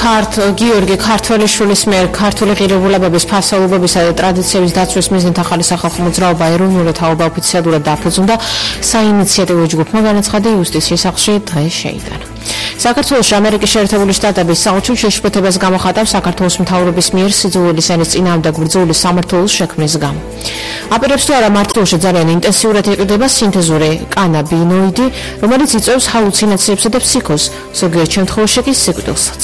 გიორგი ქართველიშვილის მიერ ქართული ღირებულებების, ფასეულობებისა და ტრადიციების დაცვის მიზნით ახალი სახალხო მოძრაობა ეროვნული თაობა ოფიციალურად დაფუძნდა. საინიციატივო ჯგუფმა განაცხადა იუსტიციის სახლში დღეს შეიტანა. საქართველოში ამერიკის შეერთებული შტატების საელჩო შეშფოთებას გამოხატავს საქართველოს მთავრობის მიერ სიძულვილის ენის წინააღმდეგ ბრძოლის სამმართველოს შექმნის გამო. აპირებს თუ არა მართლობაში ძალიან ინტენსიურად იყიდება სინთეზური კანაბინოიდი, რომელიც იწვევს ჰალუცინაციებსა და ფსიქოზს, ზოგიერთ შემთხვევაში კი სიკვდილსაც.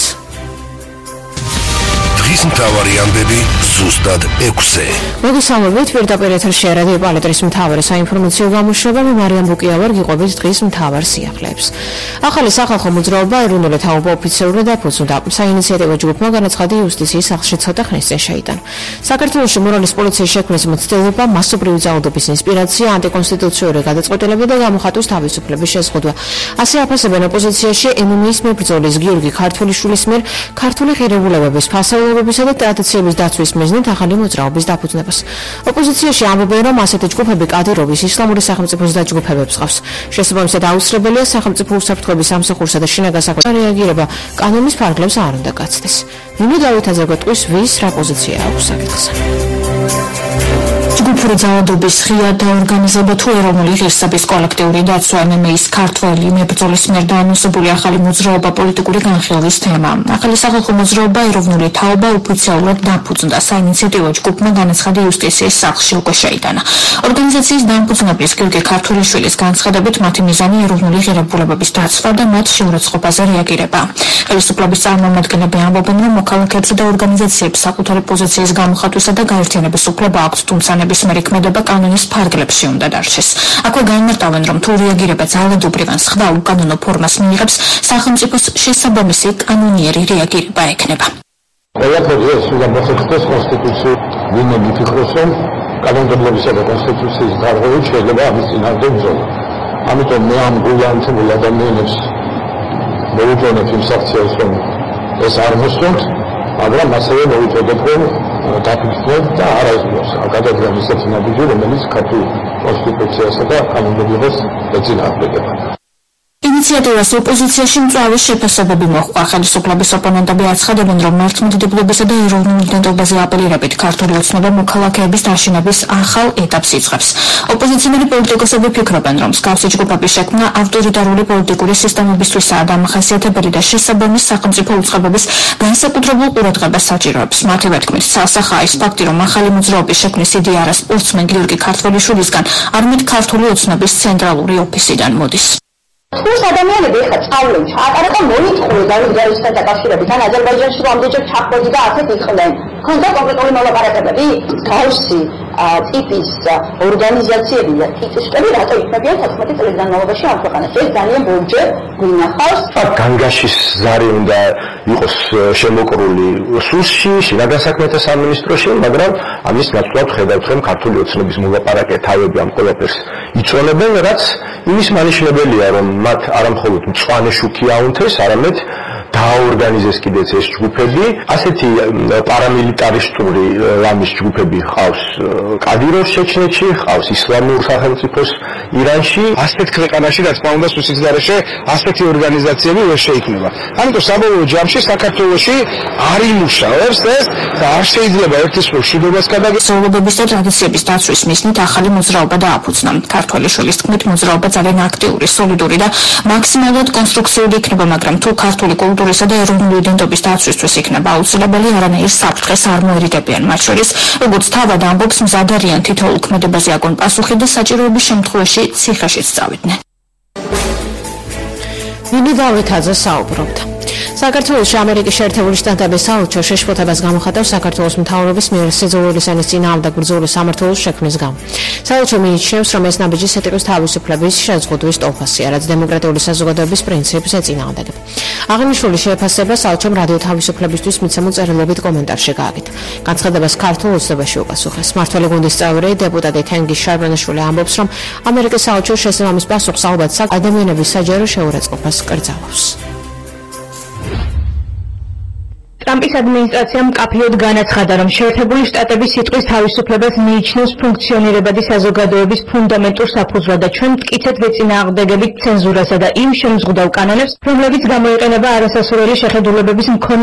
დღის მთავარი ამბები ზუსტად 6-ზე. მოგესალმებით, პირდაპირ ეთერში რადიო პალატრის მთავარი საინფორმაციო გამოშვება, მე მარიამ ბუკიავარ, გიყვებით დღის მთავარ სიახლეებს. ახალი სახალხო მოძრაობა ეროვნული თაობა ოფიციალურად დაფუძნდა. საინიციატივო ჯგუფმა განაცხადა იუსტიციის სახლში ცოტა ხნის წინ შეიტანა. საქართველოში მორალის პოლიციის შექმნის მცდელობა, მასობრივი ძალადობის ინსპირაცია, ანტიკონსტიტუციური გადაწყვეტილება და გამოხატვის თავისუფლების შეზღუდვა. ასე აფასებენ ოპოზიციაში MMI-ის მებრძოლის გიორგი ქართველიშვილის მიერ ქართული ღირებულებების, ფასეულობებისა და ტრადიციების დაცვის მიზნით ახალი მოძრაობის დაფუძნებას. ოპოზიციაში ამბობენ, რომ ასეთი ჯგუფები კადიროვის ისლამური სახელმწიფოს დაჯგუფებებს ყავს. შესაბამისად აუცილებელია სახელმწიფო უსაფრთხოების სამსახურსა და შინაგან საქმეთა რეაგირება კანონის ფარგლებს არ უნდა გაცდეს. ნინო დავითაძე გვეტყვის, ვის რა პოზიცია აქვს საკითხზე. ჯგუფური ძალადობის ღია დაორგანიზება თუ ეროვნული ღირსების კოლექტიური დაცვა MMI-ის ქართველი მებრძოლის მიერ დაანონსებული ახალი მოძრაობა პოლიტიკური განხილვის თემა. ახალი სახალხო მოძრაობა ეროვნული თაობა ოფიციალურად დაფუძნდა. საინიციატივო ჯგუფმა განაცხადა იუსტიციის სახლში უკვე შეიტანა. ორგანიზაციის დამფუძნების გიორგი ქართველიშვილის განცხადებით მათი მიზანი ეროვნული ღირებულებების დაცვა და მათ შეურაცხყოფაზე რეაგირება. ხელისუფლების წარმომადგენლები ამბობენ, რომ მოქალაქეებს და ორგანიზაციებს საკუთარი პოზიციის გამოხატვისა და გაერთიანების უფლება აქვთ, თუმცა ნებისმიერი ქმედება კანონის ფარგლებში უნდა დარჩეს. აქვე განმარტავენ, რომ თუ რეაგირება ძალადობრივ ან სხვა უკანონო ფორმას მიიღებს, სახელმწიფოს შესაბამისი კანონიერი რეაგირება ექნება. ყველაფერზე ეს უნდა მოხდეს კონსტიტუციის ვინმე მიფიქროს, რომ კანონმდებლობისა და კონსტიტუციის დარღვევით შეიძლება ამის წინააღმდეგ ბრძოლა. ამიტომ მე ამ გულანთებულ ადამიანებს მოვუწონებ იმ საქციელს, რომ ეს არ მოსწონთ, მაგრამ ასევე მოვუწოდებ, რომ დაფიქრდნენ და არაიზმოს აკადემიამ ისეთი ნაბიჯი, რომელიც ქართულ კონსტიტუციასა და კანონმდებლობას ეწინააღმდეგება. ინიციატივას ოპოზიციაში მწვავე შეფასებები მოჰყვა. ხელისუფლების ოპონენტები აცხადებენ, რომ მართლმადიდებლობისა და ეროვნულ იდენტობაზე აპელირებით ქართული ოცნება მოქალაქეების დაშინების ახალ ეტაპს იწყებს. ოპოზიციური პოლიტიკოსები ფიქრობენ, რომ მსგავსი ჯგუფების შექმნა ავტორიტარული პოლიტიკური სისტემებისთვისაა დამახასიათებელი და შესაბამის სახელმწიფო უწყებების განსაკუთრებულ ყურადღებას საჭიროებს. მათივე თქმით, სასახაა ის ფაქტი, რომ ახალი მოძრაობის შექმნის იდეა არა სპორტსმენ გიორგი ქართველიშვილისგან, არამედ ქართული ოცნების ცენტრალური ოფისიდან მოდის. თუმცა ადამიანები ეხლა წავლენ, ატარება მონიტხური დავითგარისთან დაკავშირებით, ან აზერბაიჯანში რამდენჯერ ჩახვედი და ასეთ იყვნენ. ქონდა კონკრეტული მოლაპარაკებები, გავსი ტიპის ორგანიზაციები და ტიპისტები რატო იქნებიან 14 წლის განმავლობაში ამ ქვეყანაში? ეს ძალიან ბევრჯერ გვინახავს. განგაშის ზარი უნდა იყოს შემოკრული სუსში, შინაგან საქმეთა სამინისტროში, მაგრამ ამის ნაცვლად ხედავთ, რომ ქართული ოცნების მოლაპარაკე თავები ამ ყველაფერს იწვევენ, რაც იმის მანიშნებელია, რომ მათ არამხოლოდ მწვანე შუქი აუნთეს, არამედ დააორგანიზეს კიდეც ეს ჯგუფები. ასეთი პარამილიტარისტული ლამის ჯგუფები ხავს კადიროს ჩეჩნეთში, ხავს ისლამურ სახელმწიფოს ირანში. ასეთ ქვეყანაში, რაც თქმა უნდა, სუსის გარეშე ასეთი ორგანიზაციები ვერ შეიქმნება. ამიტომ საბოლოო ჯამში საქართველოში არ იმუშავებს ეს და არ შეიძლება ერთის მხრივ შიდობას გადაგეცეს. ფასეულობების და ტრადიციების დაცვის მიზნით ახალი მოძრაობა დააფუძნა. ქართველიშვილის თქმით, მოძრაობა ძალიან აქტიური, სოლიდური და მაქსიმალურად კონსტრუქციული იქნება, მაგრამ თუ ქართული კულტურისა და ეროვნული იდენტობის დაცვისთვის იქნება აუცილებელი, არანაირ საფრთხეს არ მოერიგებიან. მათ შორის, როგორც თავად ამბობს, მზად არიან თითოეულ ქმედებაზე აკონ პასუხი და საჭიროების შემთხვევაში ციხეშიც წავიდნენ. ნინო დავითაძე საუბრობდა. საქართველოში ამერიკის შეერთებული შტატების საელჩო შეშფოთებას გამოხატავს საქართველოს მთავრობის მიერ სიძულვილის ენის წინააღმდეგ ბრძოლის სამმართველოს შექმნის გამო. საელჩო მიიჩნევს, რომ ეს ნაბიჯი სიტყვის თავისუფლების შეზღუდვის ტოლფასია, რაც დემოკრატიული საზოგადოების პრინციპს ეწინააღმდეგება. აღნიშნული შეფასება საელჩომ რადიო თავისუფლებისთვის მიცემულ წერილობით კომენტარში გააკეთა. განცხადებას ქართულ ოცნებაში უპასუხეს. მმართველი გუნდის წევრი დეპუტატი თენგიზ შარბანაშვილი ამბობს, რომ ამერიკის საელჩო შესაბამის პასუხს ალბათ ადამიანების საჯარო შეურაცხყოფას კრძალავს. ტრამპის ადმინისტრაციამ მკაფიოდ განაცხადა, რომ შეერთებული შტატების სიტყვის თავისუფლებას მიიჩნევს ფუნქციონირებადი საზოგადოების ფუნდამენტურ საფუძვლად და ჩვენ მტკიცედ ვეწინააღმდეგებით ცენზურასა და იმ შემზღუდავ კანონებს, რომლებიც გამოიყენება არასასურველი შეხედულებების მქონე